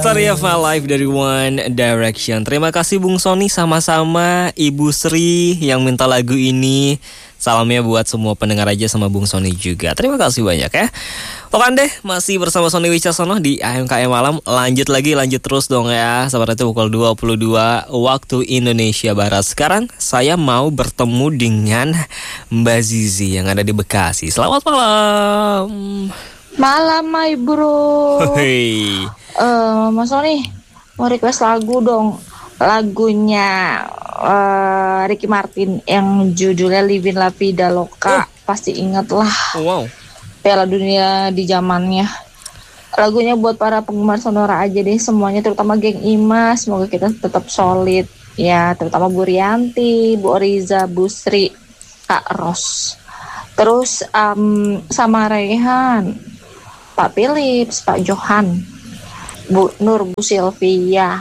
Story of My Life dari One Direction. Terima kasih Bung Sony, sama-sama Ibu Sri yang minta lagu ini. Salamnya buat semua pendengar aja sama Bung Sony juga. Terima kasih banyak ya. Oke deh, masih bersama Sony Wicaksono di AMKM Malam. Lanjut terus dong ya. Seperti itu pukul 22 waktu Indonesia Barat. Sekarang saya mau bertemu dengan Mbak Zizi yang ada di Bekasi. Selamat malam. Malam, my bro. Hei. Mas Sony, mau request lagu dong. Lagunya Ricky Martin yang judulnya Living La Vida Loca. Pasti ingat lah. Wow. Piala Dunia di zamannya. Lagunya buat para penggemar Sonora aja deh semuanya, terutama geng Imas. Semoga kita tetap solid. Ya, terutama Bu Rianti, Bu Oriza, Bu Sri, Kak Ros. Terus sama Rehan, Pak Philips, Pak Johan, Bu Nur, Bu Sylvia,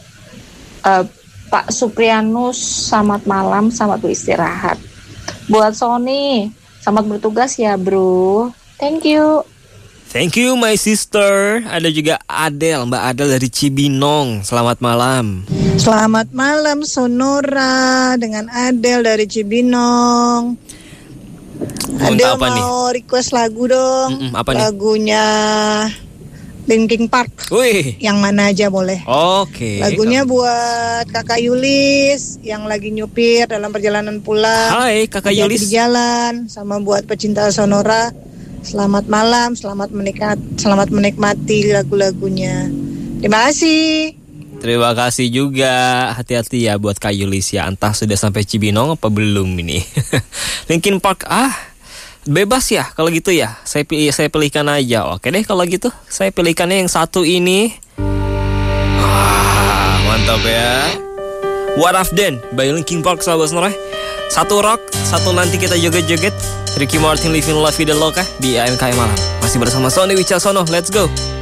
Pak Suprianus, selamat malam, selamat beristirahat. Buat Sony, selamat bertugas ya bro. Thank you. Thank you my sister. Ada juga Adel, Mbak Adel dari Cibinong. Selamat malam. Selamat malam Sonora dengan Adel dari Cibinong. Adel mau request lagu dong. Apa nih? Lagunya Linkin Park. Wih. Yang mana aja boleh. Oke. Lagunya buat Kakak Yulis yang lagi nyupir dalam perjalanan pulang. Hai Kakak Yulis. Di jalan. Sama buat pecinta Sonora. Selamat malam, selamat menikmati lagu-lagunya. Terima kasih. Terima kasih juga. Hati-hati ya buat Kak Yulis ya. Entah sudah sampai Cibinong apa belum ini. Linkin Park bebas ya kalau gitu ya. Saya pilihkan aja. Oke deh kalau gitu. Saya pilihkannya yang satu ini. Mantap ya. What I've Done by Linkin Park, sahabat Sonora. Satu rock, satu nanti kita joget-joget. Ricky Martin Living La Vida Loca di AMKM Malam. Masih bersama Sony Wicaksono. Let's go.